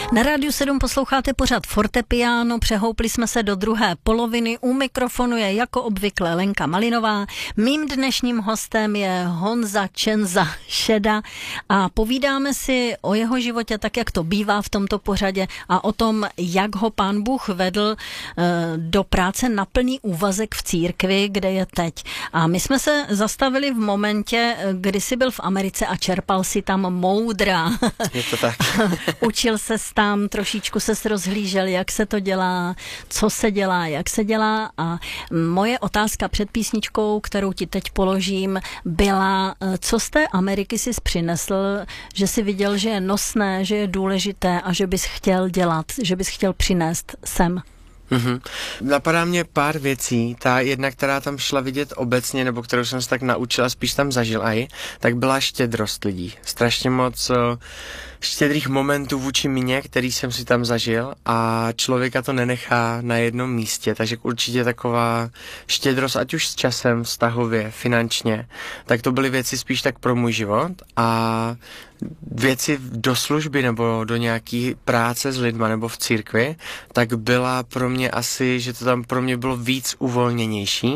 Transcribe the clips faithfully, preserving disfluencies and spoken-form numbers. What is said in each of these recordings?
Na Rádiu sedm posloucháte pořad Fortepiano, přehoupli jsme se do druhé poloviny, u mikrofonu je jako obvykle Lenka Malinová, mým dnešním hostem je Honza Csenza Šeda a povídáme si o jeho životě tak, jak to bývá v tomto pořadě a o tom, jak ho Pán Bůh vedl do práce na plný úvazek v církvi, kde je teď. A my jsme se zastavili v momentě, kdy jsi byl v Americe a čerpal si tam moudra. Je to tak. Učil se tam, trošičku ses rozhlížel, jak se to dělá, co se dělá, jak se dělá a moje otázka před písničkou, kterou ti teď položím, byla, co z té Ameriky jsi přinesl, že jsi viděl, že je nosné, že je důležité a že bys chtěl dělat, že bys chtěl přinést sem. Mm-hmm. Napadá mě pár věcí. Ta jedna, která tam šla vidět obecně, nebo kterou jsem se tak naučil a spíš tam zažil aj, tak byla štědrost lidí. Strašně moc štědrých momentů vůči mně, který jsem si tam zažil a člověka to nenechá na jednom místě, takže určitě taková štědrost, ať už s časem, vztahově, finančně, tak to byly věci spíš tak pro můj život a věci do služby nebo do nějaký práce s lidma nebo v církvi, tak byla pro mě asi, že to tam pro mě bylo víc uvolněnější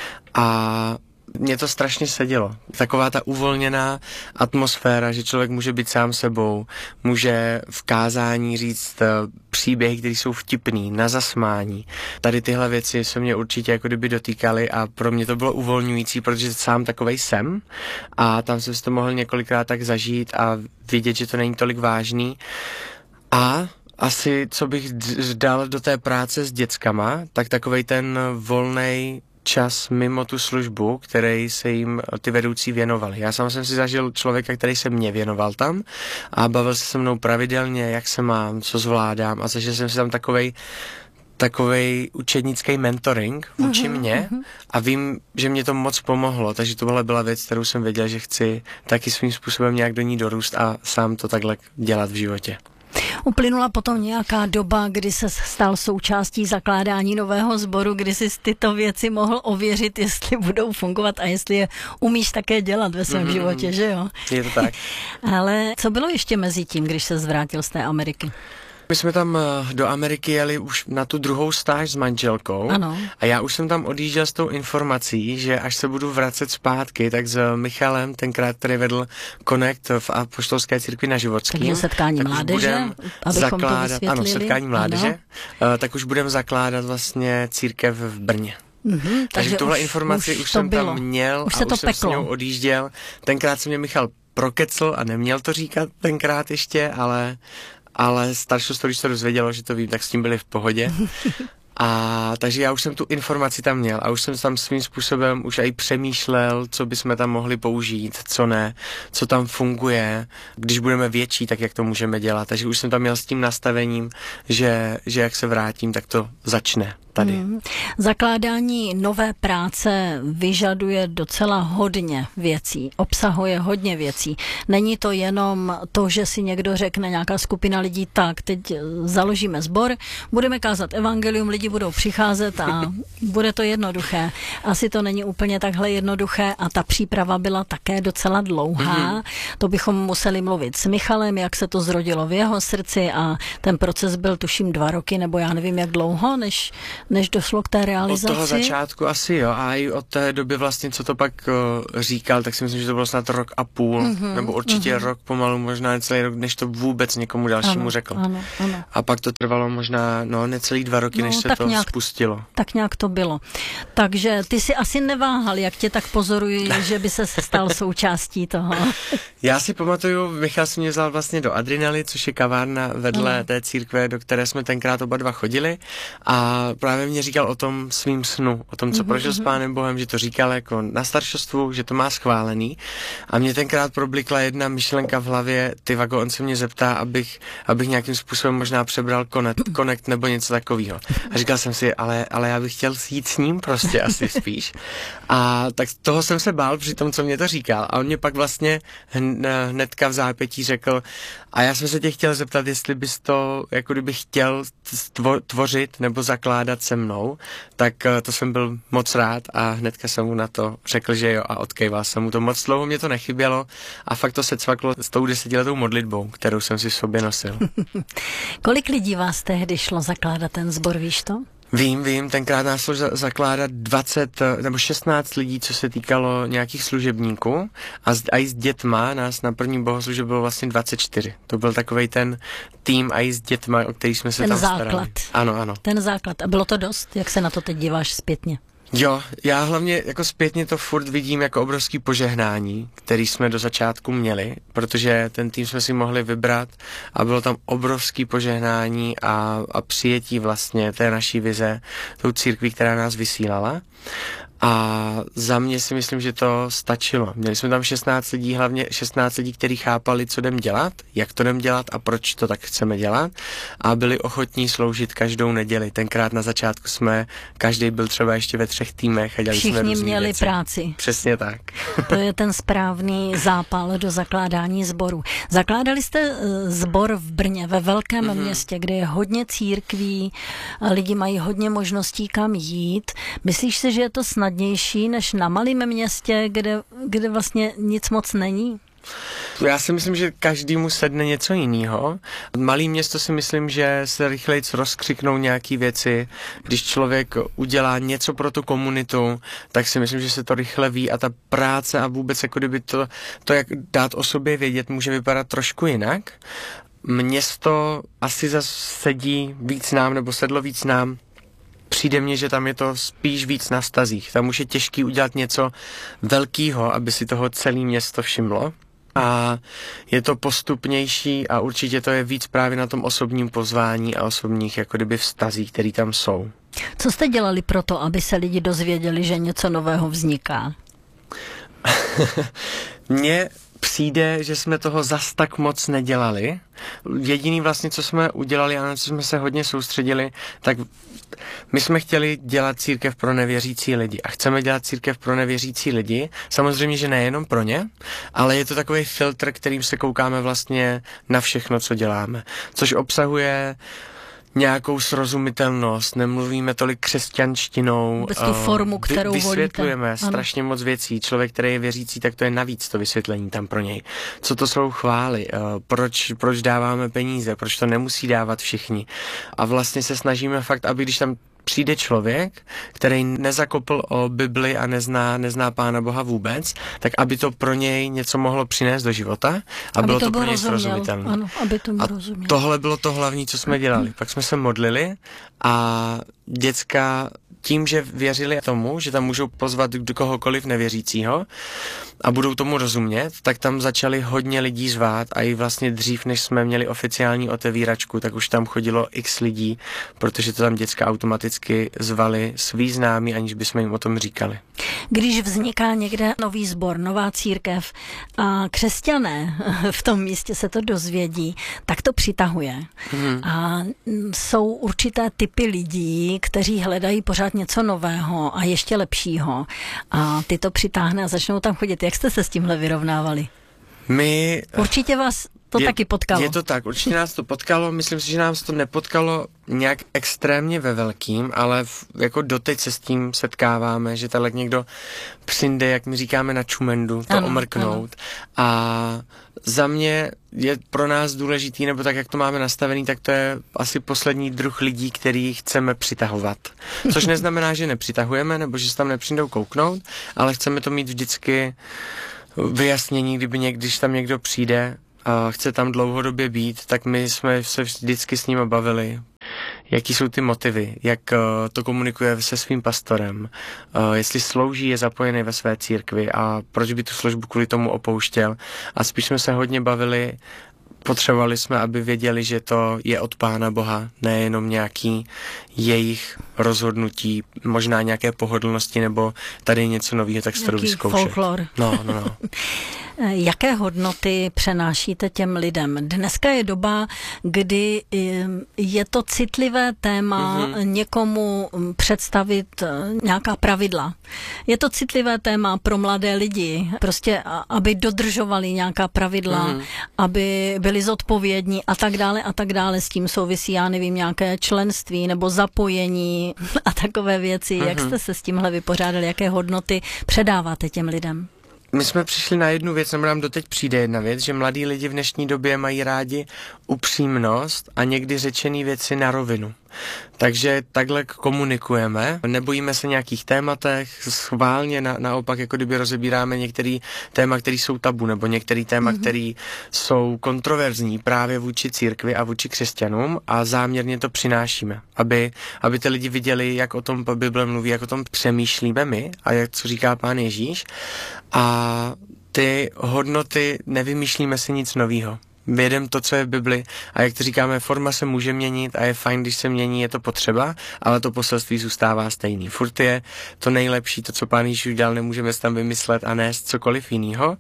a mně to strašně sedělo. Taková ta uvolněná atmosféra, že člověk může být sám sebou, může v kázání říct příběhy, které jsou vtipný, na zasmání. Tady tyhle věci se mě určitě jako kdyby dotýkaly a pro mě to bylo uvolňující, protože sám takovej jsem a tam jsem si to mohl několikrát tak zažít a vidět, že to není tolik vážný. A asi, co bych dal do té práce s dětskama, tak takovej ten volnej čas mimo tu službu, který se jim ty vedoucí věnovali. Já sám jsem si zažil člověka, který se mě věnoval tam a bavil se se mnou pravidelně, jak se mám, co zvládám a zažil jsem si tam takovej takovej učednický mentoring vůči uhum, mě uhum. A vím, že mě to moc pomohlo, takže tohle byla věc, kterou jsem věděl, že chci taky svým způsobem nějak do ní dorůst a sám to takhle dělat v životě. Uplynula potom nějaká doba, kdy se stal součástí zakládání nového sboru, kdy jsi tyto věci mohl ověřit, jestli budou fungovat a jestli je umíš také dělat ve svém mm-hmm. životě, že jo? Je to tak. Ale co bylo ještě mezi tím, když se zvrátil z té Ameriky? My jsme tam do Ameriky jeli už na tu druhou stáž s manželkou. Ano. A já už jsem tam odjížděl s tou informací, že až se budu vracet zpátky, tak s Michalem, tenkrát, který vedl Connect v Apoštolské církvi na Životským. Takže setkání tak mládeže, abychom to vysvětlili. Ano, setkání mládeže. Ano. Tak už budeme zakládat vlastně církev v Brně. Mm-hmm, takže, takže tuhle už, informaci už, už jsem bylo. tam měl už a se už to jsem peklo. s ňou odjížděl. Tenkrát se mě Michal prokecl a neměl to říkat tenkrát ještě, ale... ale staršostvo, když se dozvědělo, že to vím, tak s tím byli v pohodě. A takže já už jsem tu informaci tam měl a už jsem tam svým způsobem už i přemýšlel, co bychom tam mohli použít, co ne, co tam funguje, když budeme větší, tak jak to můžeme dělat. Takže už jsem tam měl s tím nastavením, že, že jak se vrátím, tak to začne tady. Hmm. Zakládání nové práce vyžaduje docela hodně věcí, obsahuje hodně věcí. Není to jenom to, že si někdo řekne, nějaká skupina lidí, tak teď založíme sbor, budeme kázat evangelium, lidi budou přicházet a bude to jednoduché. Asi to není úplně takhle jednoduché a ta příprava byla také docela dlouhá. Mm-hmm. To bychom museli mluvit s Michalem, jak se to zrodilo v jeho srdci a ten proces byl tuším dva roky, nebo já nevím jak dlouho, než než došlo k té realizaci? Od toho začátku asi jo, a i od té doby vlastně, co to pak uh, říkal, tak si myslím, že to bylo snad rok a půl, mm-hmm, nebo určitě mm-hmm. rok pomalu, možná necelý rok, než to vůbec někomu dalšímu ano, řekl. Ano, ano. A pak to trvalo možná no, necelý dva roky, no, než se to nějak, spustilo. Tak nějak to bylo. Takže ty si asi neváhal, jak tě tak pozoruji, že by se stal součástí toho. Já si pamatuju, Michal si mě vzal vlastně do Adrenaly, což je kavárna vedle ano. té církve, do které jsme tenkrát oba dva chodili a právě mě říkal o tom svým snu, o tom, co mm-hmm. prožil s Pánem Bohem, že to říkal jako na staršostvu, že to má schválený a mě tenkrát problikla jedna myšlenka v hlavě, ty vago, on se mě zeptá, abych, abych nějakým způsobem možná přebral Connect, Connect nebo něco takového. A říkal jsem si, ale, ale já bych chtěl jít s ním prostě asi spíš. A tak toho jsem se bál při tom, co mě to říkal a on mě pak vlastně hnedka v zápětí řekl, a já jsem se tě chtěl zeptat, jestli bys to jako kdyby chtěl tvořit nebo zakládat se mnou, tak to jsem byl moc rád a hnedka jsem mu na to řekl, že jo a odkejval jsem mu to. Moc dlouho mě to nechybělo a fakt to se cvaklo s tou desetiletou modlitbou, kterou jsem si v sobě nosil. Kolik lidí vás tehdy šlo zakládat ten sbor, víš to? Vím, vím, tenkrát nás šlo za- zakládat dvacet nebo šestnáct lidí, co se týkalo nějakých služebníků a, z, a i s dětma nás na první bohoslužbě bylo vlastně dvacet čtyři. To byl takovej ten tým a i s dětma, o který jsme se ten tam základ. starali. Ano, ano. Ten základ. A bylo to dost? Jak se na to teď díváš zpětně? Jo, já hlavně jako zpětně to furt vidím jako obrovský požehnání, který jsme do začátku měli, protože ten tým jsme si mohli vybrat a bylo tam obrovský požehnání a, a přijetí vlastně té naší vize, tou církví, která nás vysílala. A za mě si myslím, že to stačilo. Měli jsme tam šestnáct lidí, hlavně šestnáct lidí, kteří chápali, co jdem dělat, jak to jdem dělat a proč to tak chceme dělat a byli ochotní sloužit každou neděli. Tenkrát na začátku jsme, každý byl třeba ještě ve třech týmech a dělali jsme Všichni různý měli věci. práci. Přesně tak. To je ten správný zápal do zakládání sboru. Zakládali jste sbor v Brně, ve velkém mm-hmm. městě, kde je hodně církví, lidi mají hodně možností kam jít. Myslíš si, že je to snadnější než na malém městě, kde, kde vlastně nic moc není? Já si myslím, že každému sedne něco jiného. Malý město si myslím, že se rychleji rozkřiknou nějaký věci. Když člověk udělá něco pro tu komunitu, tak si myslím, že se to rychle ví a ta práce a vůbec jako kdyby to, to jak dát o sobě vědět, může vypadat trošku jinak. Město asi zase sedí víc nám nebo sedlo víc nám. Přijde mně, že tam je to spíš víc na vztazích. Tam už je těžký udělat něco velkého, aby si toho celé město všimlo. A je to postupnější a určitě to je víc právě na tom osobním pozvání a osobních jako kdyby vztazích, které tam jsou. Co jste dělali pro to, aby se lidi dozvěděli, že něco nového vzniká? Mně přijde, že jsme toho zas tak moc nedělali. Jediný vlastně, co jsme udělali a na co jsme se hodně soustředili, tak my jsme chtěli dělat církev pro nevěřící lidi a chceme dělat církev pro nevěřící lidi. Samozřejmě, že nejenom pro ně, ale je to takový filtr, kterým se koukáme vlastně na všechno, co děláme. Což obsahuje nějakou srozumitelnost, nemluvíme tolik křesťanštinou. Vůbec tu formu, kterou vy, vysvětlujeme volíte. strašně moc věcí. Člověk, který je věřící, tak to je navíc to vysvětlení tam pro něj. Co to jsou chvály, proč, proč dáváme peníze, proč to nemusí dávat všichni. A vlastně se snažíme fakt, aby když tam přijde člověk, který nezakopl o Bibli a nezná, nezná Pána Boha vůbec, tak aby to pro něj něco mohlo přinést do života a aby bylo to to pro něj rozuměl. srozumitelné. Ano, aby to A rozuměl. tohle bylo to hlavní, co jsme dělali. Pak jsme se modlili a děcka tím, že věřili tomu, že tam můžou pozvat do kohokoliv nevěřícího a budou tomu rozumět, tak tam začali hodně lidí zvát a i vlastně dřív, než jsme měli oficiální otevíračku, tak už tam chodilo x lidí, protože to tam děcka automaticky zvali svý známí, aniž bychom jim o tom říkali. Když vzniká někde nový sbor, nová církev a křesťané v tom místě se to dozvědí, tak to přitahuje. Hmm. A jsou určité typy lidí, kteří hledají pořád něco nového a ještě lepšího. A ty to přitáhne a začnou tam chodit. Jak jste se s tímhle vyrovnávali? My... Určitě vás to je, taky potkalo. Je to tak, určitě nás to potkalo, myslím si, že nás to nepotkalo nějak extrémně ve velkým, ale v, jako doteď se s tím setkáváme, že tady někdo přijde, jak my říkáme na čumendu, to ano, omrknout. Ano. A za mě je pro nás důležitý, nebo tak, jak to máme nastavený, tak to je asi poslední druh lidí, který chceme přitahovat. Což neznamená, že nepřitahujeme, nebo že se tam nepřijdou kouknout, ale chceme to mít vždycky vyjasnění, kdyby někdy, když tam někdo přijde a chce tam dlouhodobě být, tak my jsme se vždycky s ním bavili. Jaký jsou ty motivy, jak uh, to komunikuje se svým pastorem, uh, jestli slouží, je zapojený ve své církvi a proč by tu službu kvůli tomu opouštěl. A spíš jsme se hodně bavili, potřebovali jsme, aby věděli, že to je od Pána Boha, nejenom nějaký jejich rozhodnutí, možná nějaké pohodlnosti nebo tady něco nového, tak se to vyzkoušet. Folklor. No, no, no. Jaké hodnoty přenášíte těm lidem? Dneska je doba, kdy je to citlivé téma mm-hmm. někomu představit nějaká pravidla. Je to citlivé téma pro mladé lidi, prostě aby dodržovali nějaká pravidla, mm-hmm. aby byli zodpovědní a tak dále a tak dále. S tím souvisí, já nevím, nějaké členství nebo zapojení a takové věci. Mm-hmm. Jak jste se s tímhle vypořádali? Jaké hodnoty předáváte těm lidem? My jsme přišli na jednu věc, nebo nám doteď přijde jedna věc, že mladí lidi v dnešní době mají rádi upřímnost a někdy řečený věci na rovinu. Takže takhle komunikujeme, nebojíme se nějakých tématech, schválně na, naopak, jako kdyby rozebíráme některý téma, který jsou tabu, nebo některý téma, mm-hmm. který jsou kontroverzní právě vůči církvi a vůči křesťanům a záměrně to přinášíme, aby, aby ty lidi viděli, jak o tom Bible mluví, jak o tom přemýšlíme my a jak co říká Pán Ježíš. A ty hodnoty nevymýšlíme si nic novýho. Vědem to, co je v Bibli a jak to říkáme, forma se může měnit a je fajn, když se mění, je to potřeba, ale to poselství zůstává stejný. Furt je to nejlepší, to, co Pán Ježíš udělal, nemůžeme si tam vymyslet a nést cokoliv jinýho.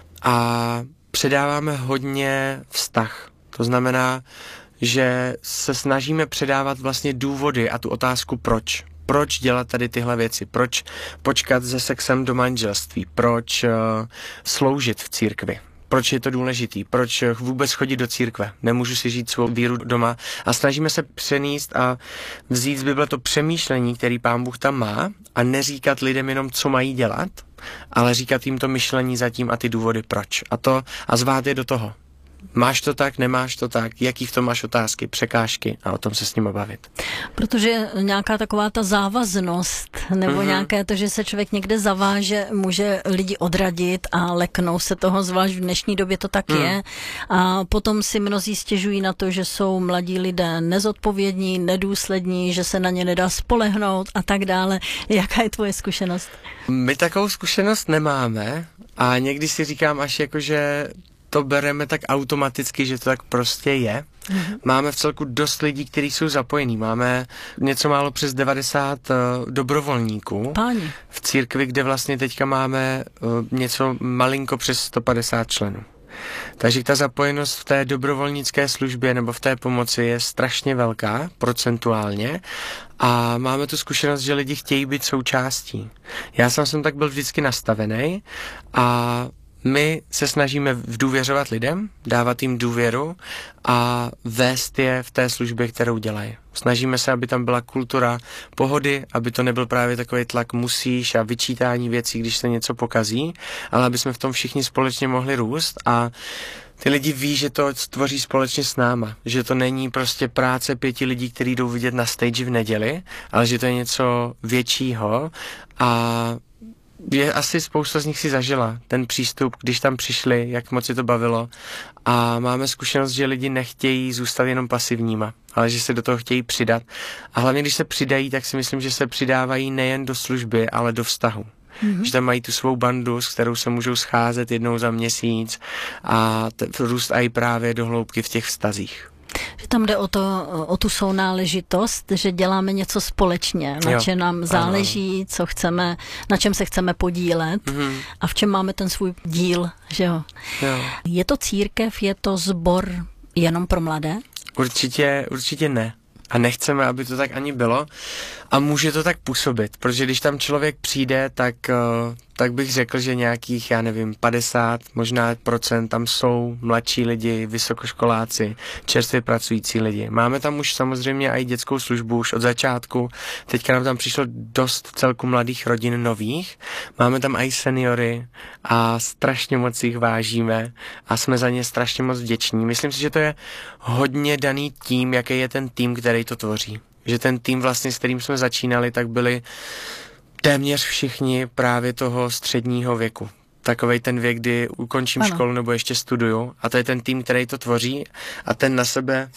A předáváme hodně vztah. To znamená, že se snažíme předávat vlastně důvody a tu otázku proč. Proč dělat tady tyhle věci? Proč počkat se sexem do manželství? Proč uh, sloužit v církvi? Proč je to důležitý? Proč vůbec chodit do církve? Nemůžu si žít svou víru doma. A snažíme se přenést a vzít z Bible to přemýšlení, který Pán Bůh tam má a neříkat lidem jenom, co mají dělat, ale říkat jim to myšlení zatím a ty důvody proč. A to a zvát je do toho. Máš to tak, nemáš to tak, jaký v tom máš otázky, překážky a o tom se s ním bavit. Protože nějaká taková ta závaznost, nebo mm-hmm. nějaké to, že se člověk někde zaváže, může lidi odradit a leknou se toho, zvlášť v dnešní době to tak mm. je. A potom si mnozí stěžují na to, že jsou mladí lidé nezodpovědní, nedůslední, že se na ně nedá spolehnout a tak dále. Jaká je tvoje zkušenost? My takovou zkušenost nemáme a někdy si říkám až jako, že to bereme tak automaticky, že to tak prostě je. Mm-hmm. Máme v celku dost lidí, kteří jsou zapojení. Máme něco málo přes devadesát uh, dobrovolníků Páni. v církvi, kde vlastně teďka máme uh, něco malinko přes sto padesát členů. Takže ta zapojenost v té dobrovolnické službě nebo v té pomoci je strašně velká, procentuálně. A máme tu zkušenost, že lidi chtějí být součástí. Já sám jsem tak byl vždycky nastavený a my se snažíme vdůvěřovat lidem, dávat jim důvěru a vést je v té službě, kterou dělají. Snažíme se, aby tam byla kultura pohody, aby to nebyl právě takový tlak musíš a vyčítání věcí, když se něco pokazí, ale aby jsme v tom všichni společně mohli růst a ty lidi ví, že to tvoří společně s náma, že to není prostě práce pěti lidí, kteří jdou vidět na stage v neděli, ale že to je něco většího a je asi spousta z nich si zažila ten přístup, když tam přišli, jak moc je to bavilo a máme zkušenost, že lidi nechtějí zůstat jenom pasivníma, ale že se do toho chtějí přidat a hlavně, když se přidají, tak si myslím, že se přidávají nejen do služby, ale do vztahu. Mm-hmm. Že tam mají tu svou bandu, s kterou se můžou scházet jednou za měsíc a t- růst i právě do hloubky v těch vztazích. Že tam jde o, to, o tu sounáležitost, že děláme něco společně, na čem nám záleží, ano. co chceme, na čem se chceme podílet mm-hmm. a v čem máme ten svůj díl, že jo. jo. Je to církev, je to sbor jenom pro mladé? Určitě, určitě ne. A nechceme, aby to tak ani bylo. A může to tak působit, protože když tam člověk přijde, tak, tak bych řekl, že nějakých, já nevím, padesát možná procent tam jsou mladší lidi, vysokoškoláci, čerstvě pracující lidi. Máme tam už samozřejmě i dětskou službu už od začátku. Teďka nám tam přišlo dost celku mladých rodin nových. Máme tam i seniory a strašně moc jich vážíme a jsme za ně strašně moc vděční. Myslím si, že to je hodně daný tím, jaký je ten tým, který to tvoří. Že ten tým vlastně, s kterým jsme začínali, tak byli téměř všichni právě toho středního věku. Takovej ten věk, kdy ukončím ano. školu nebo ještě studuju a to je ten tým, který to tvoří a ten na sebe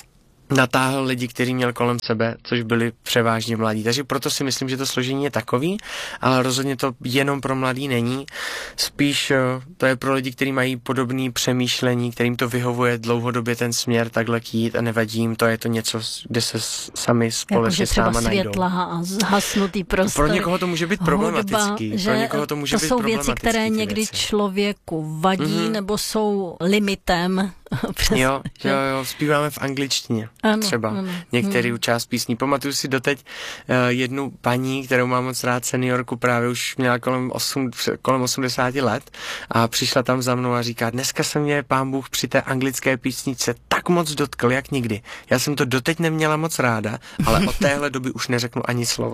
natáhl lidi, kteří měl kolem sebe, což byli převážně mladí. Takže proto si myslím, že to složení je takový, ale rozhodně to jenom pro mladý není. Spíš to je pro lidi, kteří mají podobné přemýšlení, kterým to vyhovuje dlouhodobě ten směr takhle jít a nevadí jim to, je to něco, kde se sami společně s náma najdou. Jako, že třeba světla a zhasnutý prostor. Pro někoho to může být problematický. Hudba, pro někoho to může to být jsou věci, které někdy věci. člověku vadí mm-hmm. nebo jsou limitem. Přes, jo, jo, jo, zpíváme v angličtině ano, třeba ano. některý hmm. část písní. Pamatuju si doteď uh, jednu paní, kterou mám moc rád, seniorku, právě už měla kolem, osm, kolem osmdesáti let a přišla tam za mnou a říká, dneska se mě Pán Bůh při té anglické písničce tak moc dotkl, jak nikdy. Já jsem to doteď neměla moc ráda, ale od téhle doby už neřeknu ani slovo.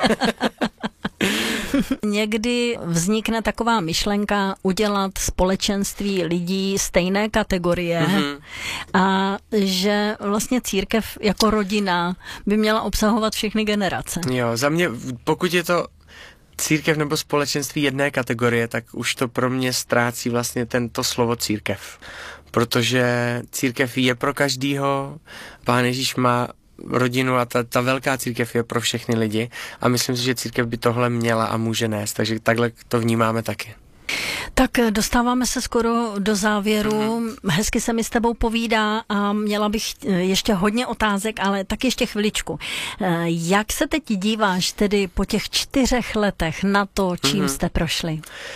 Někdy vznikne taková myšlenka udělat společenství lidí stejné kategorie mm-hmm. a že vlastně církev jako rodina by měla obsahovat všechny generace. Jo, za mě, pokud je to církev nebo společenství jedné kategorie, tak už to pro mě ztrácí vlastně tento slovo církev. Protože církev je pro každýho, Pán Ježíš má rodinu a ta, ta velká církev je pro všechny lidi a myslím si, že církev by tohle měla a může nést, takže takhle to vnímáme taky. Tak dostáváme se skoro do závěru. Mm-hmm. Hezky se mi s tebou povídá a měla bych ještě hodně otázek, ale tak ještě chviličku. Jak se teď díváš tedy po těch čtyřech letech na to, čím mm-hmm. jste prošli?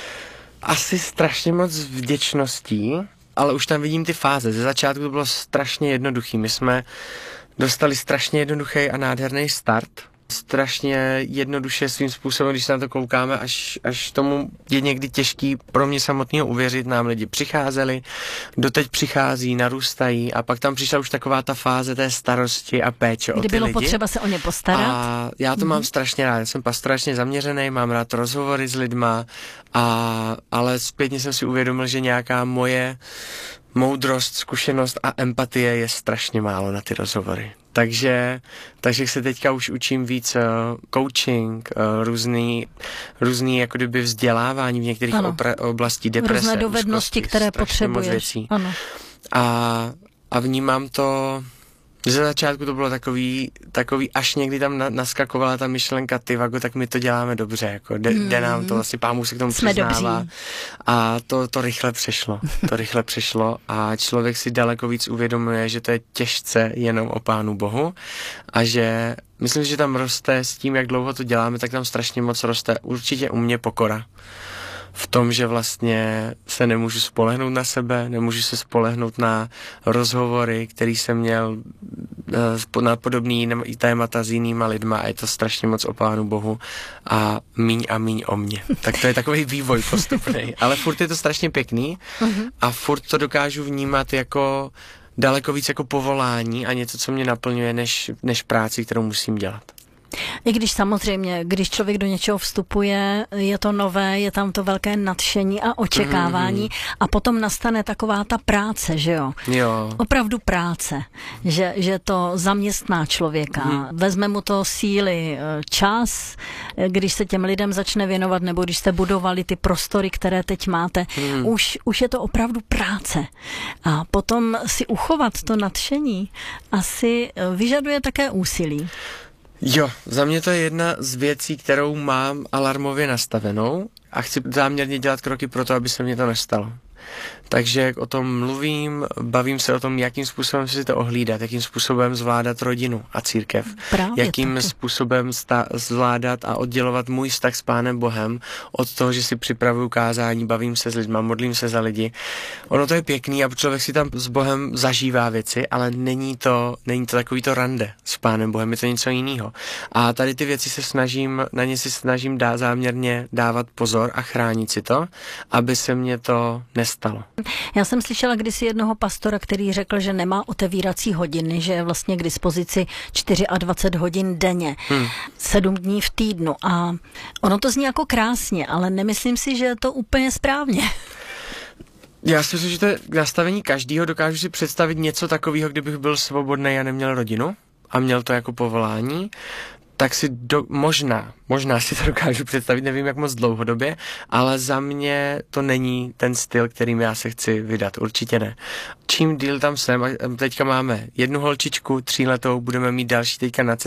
Asi strašně moc vděčností, ale už tam vidím ty fáze. Ze začátku to bylo strašně jednoduchý. My jsme dostali strašně jednoduchý a nádherný start. Strašně jednoduše svým způsobem, když se na to koukáme, až, až tomu je někdy těžký pro mě samotného uvěřit, nám lidi přicházeli, doteď přichází, narůstají a pak tam přišla už taková ta fáze té starosti a péče o ty lidi. Kdy bylo potřeba se o ně postarat. A já to mm. mám strašně rád, já jsem pastoračně zaměřený, mám rád rozhovory s lidma, a, ale zpětně jsem si uvědomil, že nějaká moje moudrost, zkušenost a empatie je strašně málo na ty rozhovory. Takže, takže se teďka už učím víc uh, coaching, uh, různý, různý jako kdyby vzdělávání v některých opra- oblastí, deprese, různé dovednosti, úzkosti, které potřebuješ. Ano. A, a vnímám to, ze začátku to bylo takový, takový až někdy tam na, naskakovala ta myšlenka, ty Vago, tak my to děláme dobře, jako jde, hmm. jde nám to, vlastně Pán Bůh se k tomu Jsme přiznává. Dobří. A to, to rychle přešlo, to rychle přešlo a člověk si daleko víc uvědomuje, že to je těžce jenom o Pánu Bohu a že myslím, že tam roste s tím, jak dlouho to děláme, tak tam strašně moc roste určitě u mě pokora. V tom, že vlastně se nemůžu spolehnout na sebe, nemůžu se spolehnout na rozhovory, který jsem měl na podobný témata s jinýma lidma a je to strašně moc o Pánu Bohu a míň a míň o mně. Tak to je takový vývoj postupný. Ale furt je to strašně pěkný a furt to dokážu vnímat jako daleko víc jako povolání a něco, co mě naplňuje, než, než práci, kterou musím dělat. I když samozřejmě, když člověk do něčeho vstupuje, je to nové, je tam to velké nadšení a očekávání mm-hmm. a potom nastane taková ta práce, že jo? Jo. Opravdu práce, že, že to zaměstná člověka. Mm. Vezme mu to síly, čas, když se těm lidem začne věnovat, nebo když jste budovali ty prostory, které teď máte. Mm. Už, už je to opravdu práce. A potom si uchovat to nadšení asi vyžaduje také úsilí. Jo, za mě to je jedna z věcí, kterou mám alarmově nastavenou a chci záměrně dělat kroky pro to, aby se mně to nestalo. Takže o tom mluvím, bavím se o tom, jakým způsobem si to ohlídat, jakým způsobem zvládat rodinu a církev, Právě jakým taky. způsobem sta- zvládat a oddělovat můj vztah s Pánem Bohem od toho, že si připravuju kázání, bavím se s lidma, modlím se za lidi. Ono to je pěkný a člověk si tam s Bohem zažívá věci, ale není to, není to takový to rande s Pánem Bohem, je to něco jiného. A tady ty věci se snažím, na ně si snažím dá záměrně dávat pozor a chránit si to, aby se mně to nestalo. Já jsem slyšela kdysi jednoho pastora, který řekl, že nemá otevírací hodiny, že je vlastně k dispozici dvacet čtyři hodin denně, hmm. sedm dní v týdnu a ono to zní jako krásně, ale nemyslím si, že je to úplně správně. Já si myslím, že to je nastavení každýho, dokážu si představit něco takového, kdybych byl svobodný a neměl rodinu a měl to jako povolání. tak si do, možná, možná si to dokážu představit, nevím jak moc dlouhodobě, ale za mě to není ten styl, kterým já se chci vydat, určitě ne. Čím díl tam jsem, a teďka máme jednu holčičku, tříletou, budeme mít další teďka na